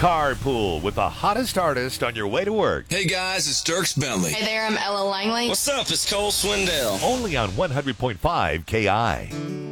Carpool with the hottest artist on your way to work. Hey guys, it's Dirks Bentley. Hey there, I'm Ella Langley. What's up? It's Cole Swindell. Only on 100.5 KI.